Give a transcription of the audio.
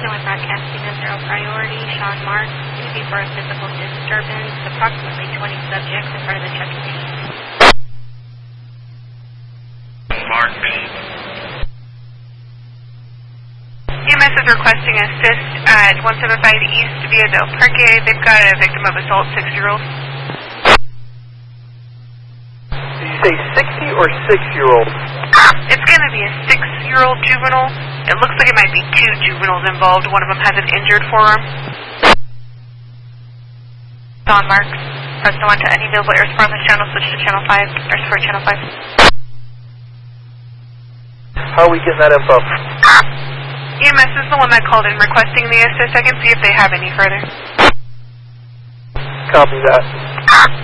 Now we're broadcasting a zero priority. Sean Marks, duty for a physical disturbance. Approximately 20 subjects in front of the Chuck E. Cheese. Mark. EMS is requesting assist at 175 East via Del Parque. They've got a victim of assault, 6-year-old. Did you say 60 or 6-year-old? It's going to be a 6-year-old juvenile. It looks like it might be 2 juveniles involved. One of them has an injured forearm. Sean Marks, press the 1 to any available air support on this channel, switch to channel 5, air support channel 5. How are we getting that info? EMS is the one that called in requesting the assist. I can see if they have any further. Copy that.